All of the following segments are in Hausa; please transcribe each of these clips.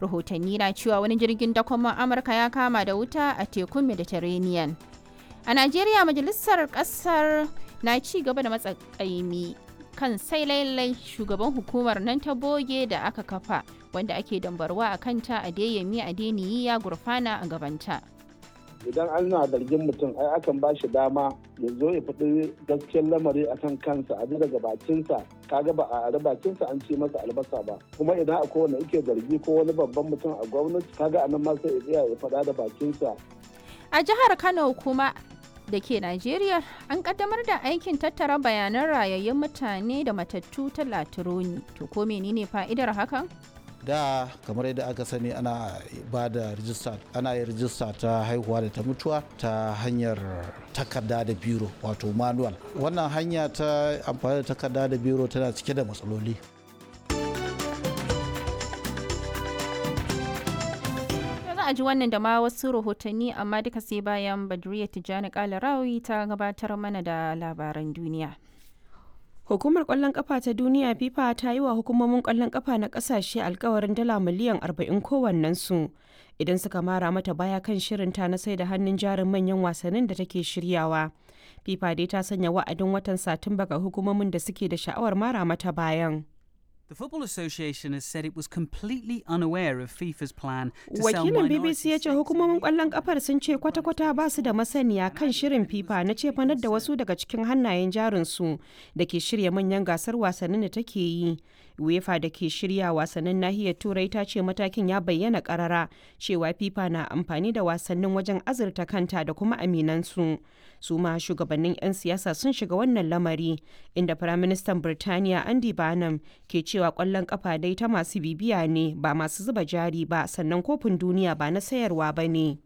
Rahotanni na cewa wani jirgin dakon Amurka ya kama da wuta a tekun Mediterranean. A Najeriya, majalisar ƙasar na ci gaba da matsakaimi kan sai lailai shugaban hukumar nan ta boge da aka kafa wanda ake dambarwa a kanta Adeyemi Adeniyi ya gurfana a gabanta. Idan ana zargin mutum ai akan ba shi dama ya zo ya faɗi gaskiyar lamari akan kansa a daga bakinsa, kaga ba a ari bakinsa an ce masa albasa ba, kuma idan akwai wanda yake zargi ko wani babban mutum a gwamnati kaga anan ma sai ya tsaya ya faɗa da bakinsa. A jihar Kano kuma da ke Najeriya an kaddamar da aikin tattara bayanan rayayyun mutane da matattu ta Latironi. To ko menene fa'idar hakan? Da kamar yadda aka sani ana ba da rijista, ana yin rijista ta haihuwa da ta mutuwa ta hanyar takarda da biro wato manual. Wannan hanya ta amfani da takarda da biro tana cike da matsaloli. A ji wannan da ma wasu rahotanni amma duka sai bayan Badriya Tijjani Kalarawi ta gabatar mana da labaran duniya. Hukumar kwallon kafa ta duniya FIFA ta yi wa hukumomin kwallon kafa na kasashe alkawarin dala miliyan 40 kowannensu idan suka mara mata baya kan shirinta na sai da hannun jarin manyan wasannin da take shiryawa. FIFA dai ta sanya wa'adin watan Satumba ga hukumomin da suke da sha'awar mara mata bayan. The Football Association has said it was completely unaware of FIFA's plan to sell Wakilin BBC ya ce hukumomin kwallon kafar sun ce kwata-kwata ba su da masaniya kan shirin FIFA na cefanar da wasu daga cikin hannayen jarinsu da ke shirya manyan gasar wasannin da take yi. UEFA da ke shirya wasannin nahiyar Turai ta ce matakin ya bayyana karara cewa FIFA na amfani da wasannin wajen azurta kanta da kuma aminansu. Su ma shugabannin 'yan siyasa sun shiga wannan lamari inda Firaministan Birtaniya Andy Barnum ke cewa kwallon kafa dai ta masu bibiya ne ba masu zuba jari ba, sannan kofin duniya ba na sayarwa ba ne.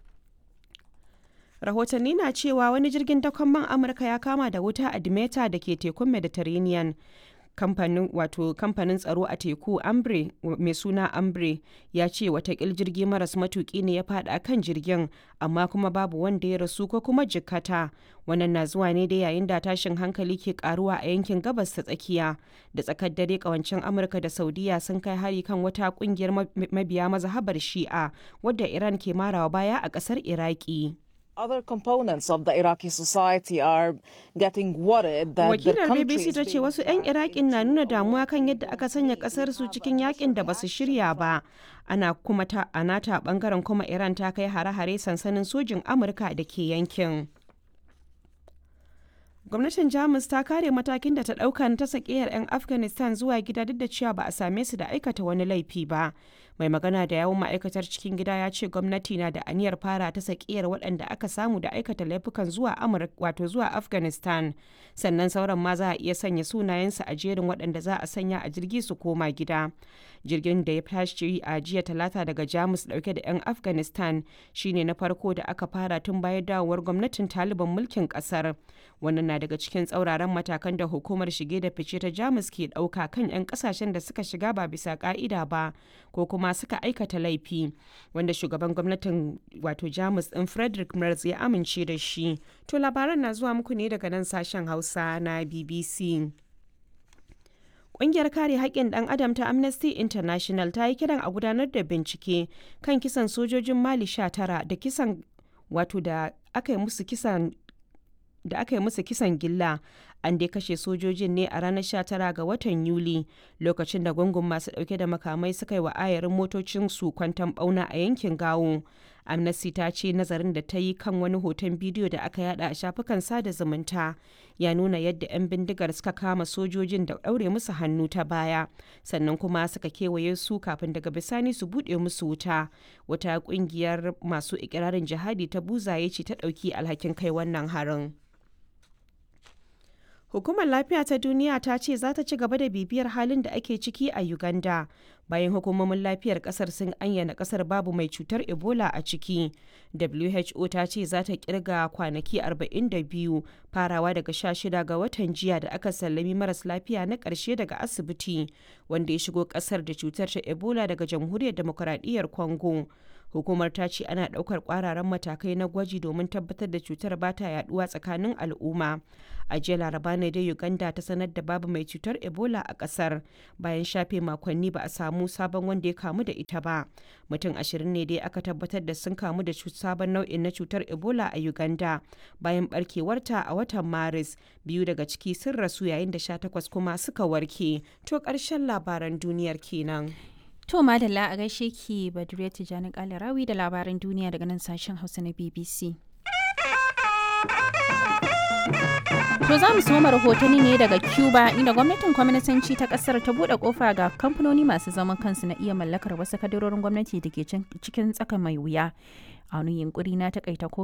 Rahotanni na cewa wani jirgin dakon man Amurka ya kama da wuta a Dimeta da ke tekun Mediterranean. Kamfanin tsaro a teku Ambre mai suna Ambre ya ce watakil jirgi maras matuki ne ya fada kan jirgin, amma kuma babu wanda ya rasu ko kuma jikkata. Wannan na zuwa ne da yayin da tashin hankali ke karuwa a yankin gabas ta tsakiya. Da tsakar dare kawancin Amurka da Saudiya sun kai hari kan wata kungiyar mabiya mazhabar Shi'a wadda Iran ke marawa baya a kasar Iraki. Other components of the Iraqi society are getting worried that Wakilar BBC ta ce wasu 'yan Iraƙin na nuna damuwa kan yadda aka sanya ƙasar su cikin yakin da basu shirya ba. Ana kuma a nata bangaren kuma Iran ta kai hare-hare sansanin sojin Amurka da ke yankin. Gwamnatin Jamus ta kare matakin da ta ɗauka na ta sakiyar 'yan Afghanistan zuwa gida duk da cewa ba a same su da aikata wani laifi ba. Mai magana da yawun ma'aikatar cikin gida ya ce gwamnati na da aniyar fara ta sakiyar waɗanda aka samu da aikata laifukan zuwa zuwa Afghanistan. Sannan sauran ma za a iya sanya sunayensu a jerin waɗanda za a sanya a jirgi su koma gida. Jirgin da ya tashi a jiya Talata daga Jamus ɗauke da 'yan Afghanistan shine na farko da aka fara tun bayan dawowar gwamnatin Taliban mulkin ƙasar. Wannan na daga cikin tsauraran matakan da hukumar shige da fice ta Jamus ke ɗauka kan 'yan ƙasashen da suka shiga ba bisa ƙa'ida ba ko kuma suka aikata laifi, wanda shugaban gwamnatin Jamus ɗin Friedrich Merz ya amince da shi. To labaran na zuwa muku ne daga nan sashen Hausa na BBC. Ƙungiyar kare haƙƙin ɗan adam ta Amnesty International ta yi kiran a gudanar da bincike kan kisan sojojin Mali 19 da kisan da aka yi musu kisan gilla. An dai kashe sojojin ne a ranar 19 ga watan Yuli lokacin da gungun masu dauke da makamai suka yi wa ayarin motocin su kwanton bauna a yankin Gawo. Amnesty ta ce nazarin da ta yi kan wani hoton bidiyo da aka yada a shafukan sada zumunta ya nuna yadda 'yan bindigar suka kama sojojin da daure musu hannu ta baya, sannan kuma suka kewaye su kafin daga bisani su bude musu wuta. Wata kungiyar masu ikirarin jihadi ta Buzaye ce ta dauki alhakin kai wannan harin. Hukumar Lafiya ta Duniya ta ce za ta ci gaba da bibiyar halin da ake ciki a Uganda bayan hukumomin lafiyar kasar sun ayyana kasar babu mai cutar Ebola a ciki. WHO ta ce za ta kirga kwanaki 42 farawa daga 16 ga watan jiya da aka sallami maras lafiya na ƙarshe daga asibiti wanda ya shigo kasar da cutar ta Ebola daga Jamhuriyar Demokuraɗiyyar Congo. Hukumar ta ce ana ɗaukar ƙwararan matakai na gwaji domin tabbatar da cutar ba ta yaduwa tsakanin al'umma. A jiya Laraba ne dai Uganda ta sanar da babu mai cutar Ebola a ƙasar bayan shafe makonni ba a samu sabon wanda ya kamu da ita ba. Mutum 20 ne dai aka tabbatar da sun kamu da sabon nau'in na cutar Ebola a Uganda bayan barkewarta a watan Maris. 2 daga ciki sun rasu yayin da 18 kuma suka warke. To ƙarshen labaran duniyar kenan. To madalla a gaishe ki Badriya Tijani Kalarawi da labaran duniya daga nan sashen Hausa na BBC. To za mu soma rahotanni ne daga Cuba inda gwamnatin kwaminisanci ta kasar ta bude kofa ga kamfanoni masu zaman kansu na iya mallakar wasu kadarorin gwamnati da ke cikin tsaka mai wuya. A wani yunkuri na takaita ko